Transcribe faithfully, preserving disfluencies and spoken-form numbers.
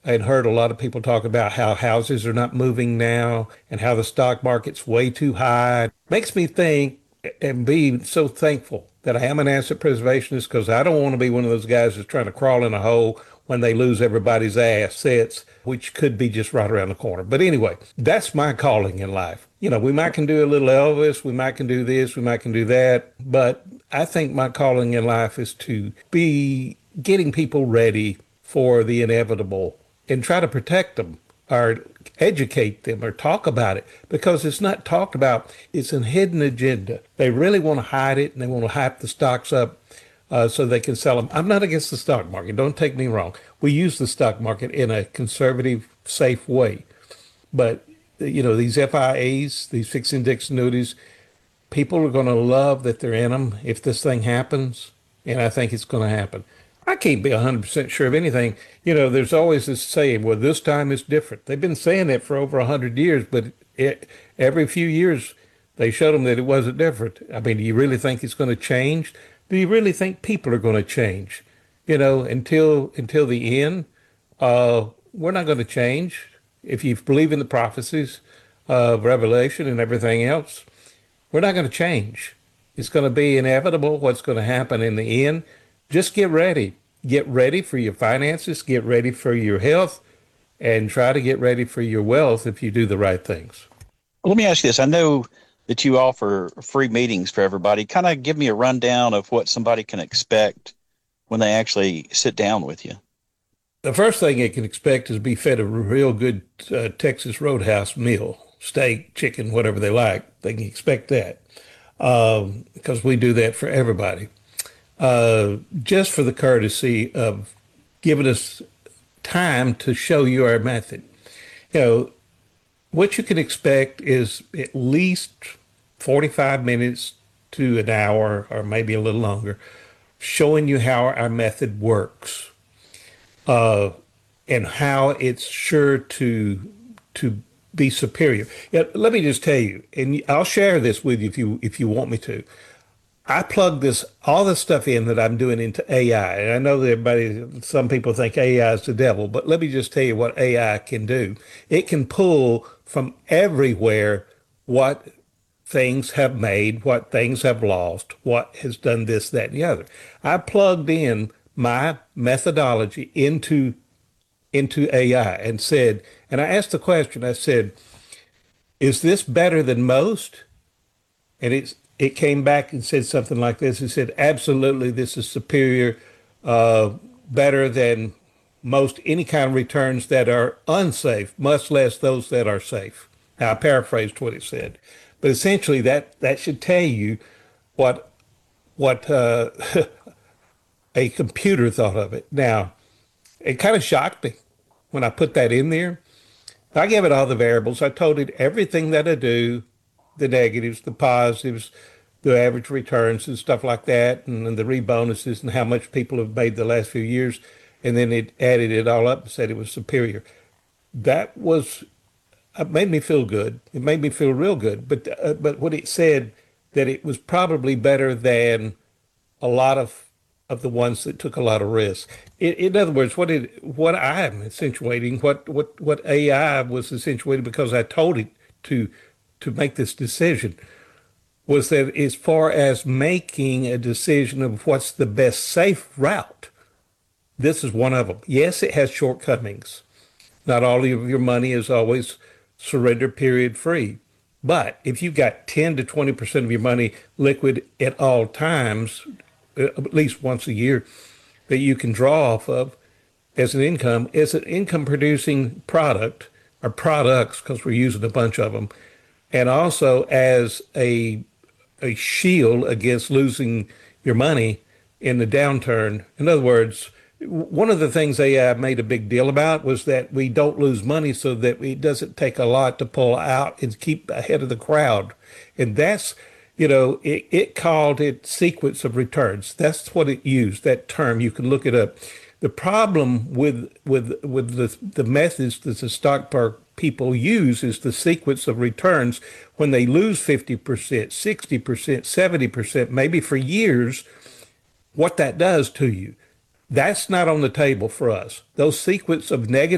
and heard a lot of people talk about how houses are not moving now and how the stock market's way too high. Makes me think and be so thankful that I am an asset preservationist because I don't want to be one of those guys that's trying to crawl in a hole when they lose everybody's assets, which could be just right around the corner. But anyway, that's my calling in life. You know, we might can do a little Elvis, we might can do this, we might can do that, but I think my calling in life is to be getting people ready for the inevitable and try to protect them or educate them or talk about it because it's not talked about. It's a hidden agenda. They really want to hide it and they want to hype the stocks up uh, so they can sell them. I'm not against the stock market. Don't take me wrong. We use the stock market in a conservative, safe way. But, you know, these F I As, these fixed index annuities, people are going to love that they're in them if this thing happens. And I think it's going to happen. I can't be one hundred percent sure of anything. You know, there's always this saying, well, this time is different. They've been saying that for over one hundred years, but it, every few years they showed them that it wasn't different. I mean, do you really think it's going to change? Do you really think people are going to change? You know, until until the end, uh, we're not going to change. If you believe in the prophecies of Revelation and everything else, we're not going to change. It's going to be inevitable what's going to happen in the end. Just get ready. Get ready for your finances, get ready for your health, and try to get ready for your wealth if you do the right things. Let me ask you this. I know that you offer free meetings for everybody. Kind of give me a rundown of what somebody can expect when they actually sit down with you. The first thing they can expect is to be fed a real good uh, Texas Roadhouse meal, steak, chicken, whatever they like. They can expect that um, because we do that for everybody. Uh, just for the courtesy of giving us time to show you our method. You know, what you can expect is at least forty-five minutes to an hour or maybe a little longer showing you how our method works uh, and how it's sure to to be superior. Yeah, let me just tell you, and I'll share this with you if you if you want me to. I plug this, all this stuff in that I'm doing into A I. And I know that everybody, some people think A I is the devil, but let me just tell you what A I can do. It can pull from everywhere what things have made, what things have lost, what has done this, that, and the other. I plugged in my methodology into, into A I and said, and I asked the question, I said, is this better than most? And it's, it came back and said something like this. It said, absolutely, this is superior, uh, better than most any kind of returns that are unsafe, much less those that are safe. Now, I paraphrased what it said. But essentially, that, that should tell you what, what uh, a computer thought of it. Now, it kind of shocked me when I put that in there. I gave it all the variables. I told it everything that I do, the negatives, the positives, the average returns and stuff like that, and, and the rebonuses and how much people have made the last few years. And then it added it all up and said it was superior. That was, it made me feel good. It made me feel real good. But, uh, but what it said, that it was probably better than a lot of of the ones that took a lot of risks. In, in other words, what it, what I'm accentuating, what, what, what A I was accentuating because I told it to to make this decision was that as far as making a decision of what's the best safe route, this is one of them. Yes, it has shortcomings. Not all of your money is always surrender period free. But if you've got ten to twenty percent of your money liquid at all times, at least once a year, that you can draw off of as an income, as an income producing product or products, because we're using a bunch of them, and also as a a shield against losing your money in the downturn. In other words, one of the things A I made a big deal about was that we don't lose money so that it doesn't take a lot to pull out and keep ahead of the crowd. And that's, you know, it, it called it sequence of returns. That's what it used, that term. You can look it up. The problem with with with the, the methods that the stock market people use is the sequence of returns when they lose fifty percent, sixty percent, seventy percent, maybe for years, what that does to you. That's not on the table for us. Those sequence of negative